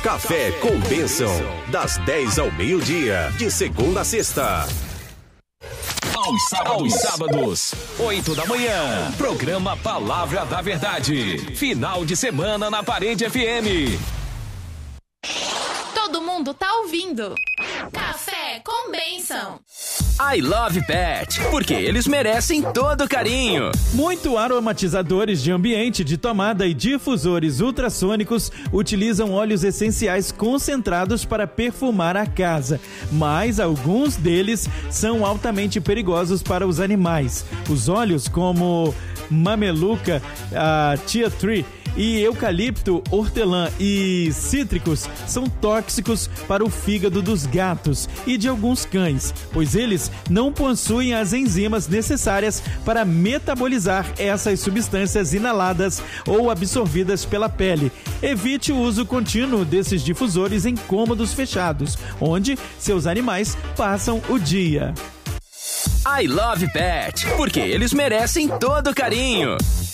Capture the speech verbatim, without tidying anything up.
Café com Bênção, das dez ao meio-dia, de segunda a sexta. Aos sábados, aos sábados, oito da manhã, programa Palavra da Verdade. Final de semana na Parede F M. Todo mundo tá ouvindo. Café com Bênção. I Love Pet, porque eles merecem todo carinho. Muito aromatizadores de ambiente, de tomada e difusores ultrassônicos utilizam óleos essenciais concentrados para perfumar a casa, mas alguns deles são altamente perigosos para os animais. Os óleos como mameluca, a tea tree e eucalipto, hortelã e cítricos são tóxicos para o fígado dos gatos e de alguns cães, pois eles não possuem as enzimas necessárias para metabolizar essas substâncias inaladas ou absorvidas pela pele. Evite o uso contínuo desses difusores em cômodos fechados, onde seus animais passam o dia. I Love Pet, porque eles merecem todo carinho.